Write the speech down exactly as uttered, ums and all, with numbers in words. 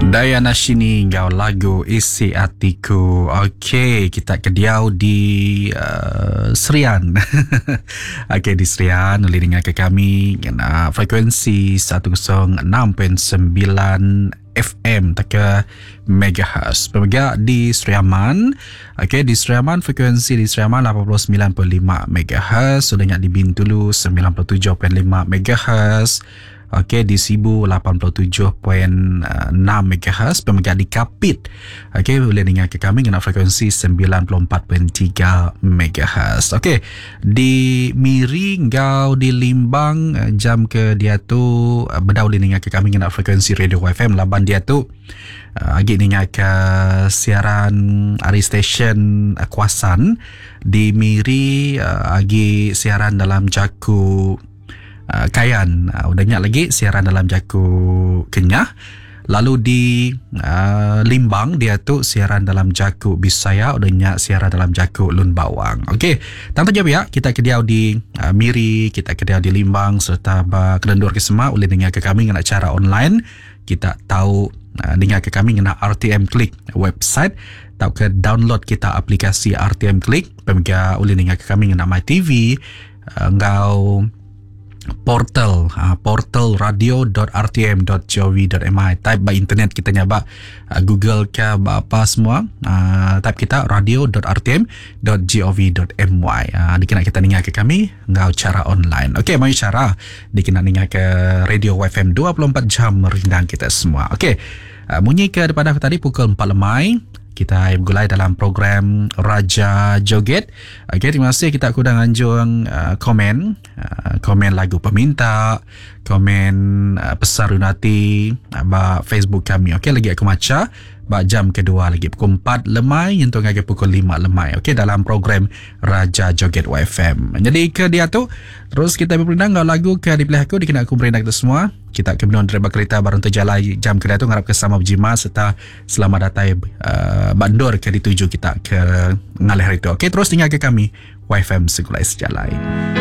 Dayana Shini ngau lagu isi hatiku. Okey, kita kediau di uh, Serian. Okey, di Serian boleh dengar ke kami kena frekuensi seratus enam perpuluhan sembilan F M taka megahertz. Pemegang di Seriaman. Okey, di Seriaman frekuensi di Seriaman lapan puluh sembilan perpuluhan lima megahertz. Sudah dengar di Bintulu sembilan puluh tujuh perpuluhan lima megahertz. Okey, di Sibu lapan puluh tujuh perpuluhan enam megahertz. Pemegang di Kapit. Okey, boleh dengar ke kami kena frekuensi sembilan puluh empat perpuluhan tiga megahertz. Okey, di Miri ngau di Limbang jam ke dia tu benda boleh dengar ke kami kena frekuensi Radio F M laban dia tu agi dengar ke siaran Ari Station Kuasan. Di Miri agi siaran dalam Jaku Uh, Kayan, uh, udah ingat lagi siaran dalam Jaku Kenyah. Lalu di uh, Limbang dia tu siaran dalam Jaku Bisaya, udah ingat siaran dalam Jaku Lun Bawang. Okey, tanpa jawab ya, kita kediau di uh, Miri, kita kediau di Limbang serta Kelendur ke semua boleh dengar ke kami dengan cara online. Kita tahu uh, dengar ke kami dengan R T M Klik website, tahu ke download kita aplikasi R T M Klik. Pemegang boleh dengar ke kami dengan My T V, uh, ngau portal uh, portal radio dot r t m dot gov dot m i. Type by internet kita nyaba uh, Google ke apa semua, uh, type kita radio dot r t m dot gov dot m y. Uh, dikena kita dengar ke kami ngau cara online. Okey, mai cara dikena dengar ke Radio F M dua puluh empat jam merindang kita semua. Okey, uh, bunyi ke daripada tadi pukul empat lemai kita bergulai dalam program Raja Joget. Okey, terima kasih kita kudang anjung uh, komen uh, komen lagu peminta, komen uh, Pesar Unati uh, ba Facebook kami. Okey, lagi aku maca ba jam kedua lagi pukul empat lemai yentung lagi pukul lima lemai. Okey, dalam program Raja Joget W F M. Jadi ke dia tu terus kita berpindah ngau lagu ke di pilihan aku dikena aku berindak kita semua. Kita kemudian derba kereta baru terjalai jam kedua tu ngarap ke sama berjima serta selamat datang uh, bandor ke dituju kita ke ngalih hari tu. Okey, terus tinggal ke kami W F M Segulai Sejalai.